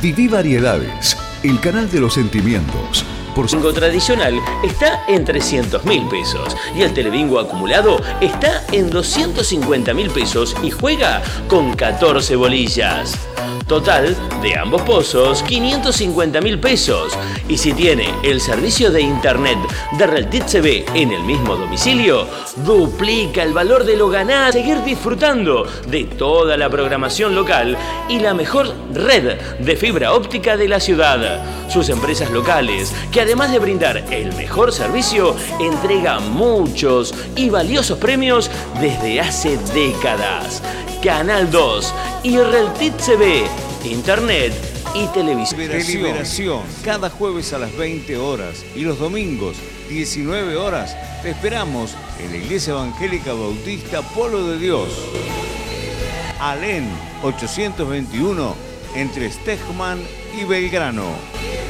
Viví Variedades, el canal de los sentimientos. Bingo tradicional está en 300.000 pesos y el telebingo acumulado está en 250.000 pesos y juega con 14 bolillas. Total de ambos pozos, 550.000 pesos. Y si tiene el servicio de internet de Reltit CB en el mismo domicilio, duplica el valor de lo ganado. Seguir disfrutando de toda la programación local y la mejor red de fibra óptica de la ciudad. Sus empresas locales, que además de brindar el mejor servicio, entrega muchos y valiosos premios desde hace décadas. Canal 2 y Reltit CB, Internet y televisión. Deliberación, cada jueves a las 20 horas y los domingos 19 horas te esperamos en la Iglesia Evangélica Bautista Polo de Dios. Alén 821 entre Stegman y Belgrano.